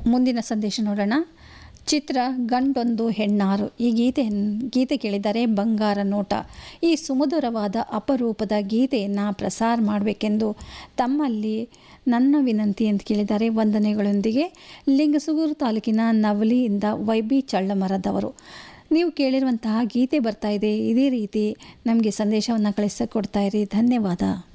ಮುಂದಿನ ಸಂದೇಶ ನೋಡೋಣ. ಚಿತ್ರ ಗಂಡೊಂದು ಹೆಣ್ಣಾರು. ಈ ಗೀತೆ ಕೇಳಿದರೆ ಬಂಗಾರ ನೋಟ. ಈ ಸುಮಧುರವಾದ ಅಪರೂಪದ ಗೀತೆಯನ್ನು ಪ್ರಸಾರ ಮಾಡಬೇಕೆಂದು ತಮ್ಮಲ್ಲಿ ನನ್ನ ವಿನಂತಿ ಅಂತ ಕೇಳಿದ್ದಾರೆ. ವಂದನೆಗಳೊಂದಿಗೆ ಲಿಂಗಸೂಗೂರು ತಾಲೂಕಿನ ನವಲಿಯಿಂದ ವೈಬಿ ಚಳ್ಳಮರದವರು. ನೀವು ಕೇಳಿರುವಂತಹ ಗೀತೆ ಬರ್ತಾ ಇದೆ. ಇದೇ ರೀತಿ ನಮಗೆ ಸಂದೇಶವನ್ನು ಕಳಿಸಿಕೊಡ್ತಾ ಇರಿ. ಧನ್ಯವಾದ.